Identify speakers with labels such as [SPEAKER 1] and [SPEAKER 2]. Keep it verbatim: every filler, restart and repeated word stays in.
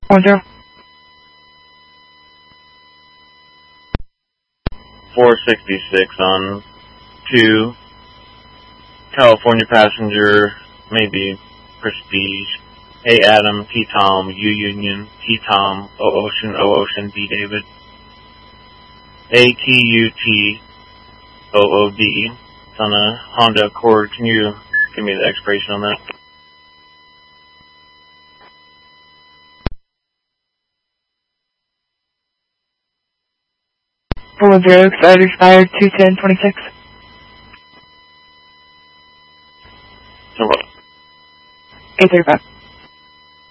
[SPEAKER 1] One zero.
[SPEAKER 2] four sixty-six on two. California passenger, maybe Prestige. A Adam, T Tom, U Union, T Tom, O Ocean, O Ocean, D David. A T U T, O O D. It's on a Honda Accord. Can you give me the expiration on that?
[SPEAKER 1] four one zero, expired, expired, two ten twenty-six.
[SPEAKER 2] So what?
[SPEAKER 1] eight thirty-five.